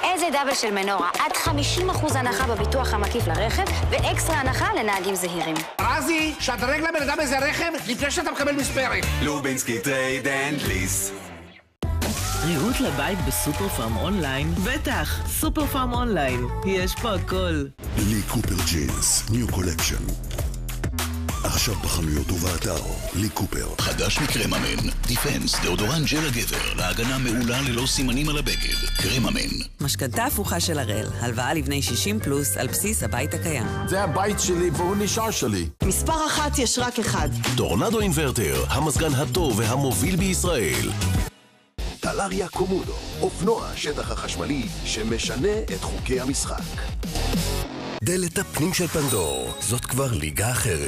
איזה דאבל של מנורה, עד 50% הנחה בביטוח המקיף לרכב, ואקסטרה הנחה לנהגים זהירים. רזי, שדרג לבן אדם איזה רכב לפני שאתה מקבל מספרת. לובינסקי טרייד אנד ליס. ריהוט לבית בסופר פארם אונליין? בטח, סופר פארם אונליין. יש פה הכל. לי קופר ג'ינס, ניו קולקשן. עכשיו בחנויות ובאתר, לי קופר. חדש מקרממן, דיפנס, דאודורנט ג'ל הגבר, להגנה מעולה ללא סימנים על הבגד. קרממן. משכנתה הפוכה של הראל, הלוואה לבני 60 פלוס על בסיס הבית הקיים. זה הבית שלי והוא נשאר שלי. מספר אחת יש רק אחד. טורנדו אינברטר, המזגן הטוב והמוביל בישראל. טלריה קומודו, אופנוע השטח החשמלי שמשנה את חוקי המשחק. דלת הפנים של פנדור, זאת כבר ליגה אחרת.